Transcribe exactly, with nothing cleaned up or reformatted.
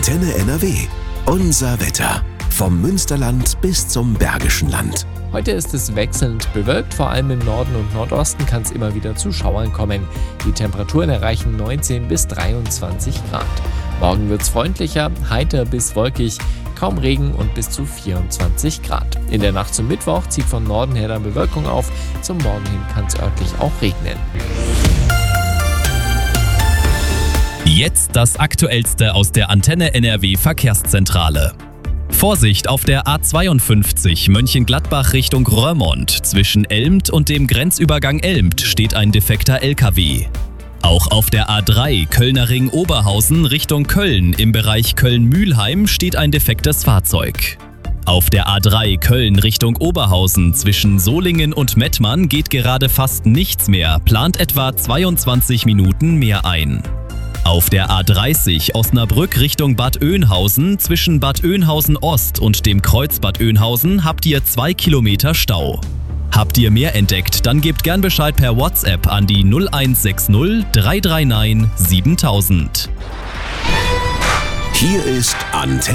Antenne N R W. Unser Wetter. Vom Münsterland bis zum Bergischen Land. Heute ist es wechselnd bewölkt, vor allem im Norden und Nordosten kann es immer wieder zu Schauern kommen. Die Temperaturen erreichen neunzehn bis dreiundzwanzig Grad. Morgen wird es freundlicher, heiter bis wolkig, kaum Regen und bis zu vierundzwanzig Grad. In der Nacht zum Mittwoch zieht von Norden her dann Bewölkung auf, zum Morgen hin kann es örtlich auch regnen. Jetzt das Aktuellste aus der Antenne N R W Verkehrszentrale. Vorsicht auf der A zweiundfünfzig Mönchengladbach Richtung Roermond. Zwischen Elmt und dem Grenzübergang Elmt steht ein defekter L K W. Auch auf der A drei Kölner Ring Oberhausen Richtung Köln im Bereich Köln-Mülheim steht ein defektes Fahrzeug. Auf der A drei Köln Richtung Oberhausen zwischen Solingen und Mettmann geht gerade fast nichts mehr, plant etwa zweiundzwanzig Minuten mehr ein. Auf der A dreißig Osnabrück Richtung Bad Oeynhausen zwischen Bad Oeynhausen Ost und dem Kreuz Bad Oeynhausen habt ihr zwei Kilometer Stau. Habt ihr mehr entdeckt, dann gebt gern Bescheid per WhatsApp an die null eins sechs null drei drei neun siebentausend. Hier ist Antenne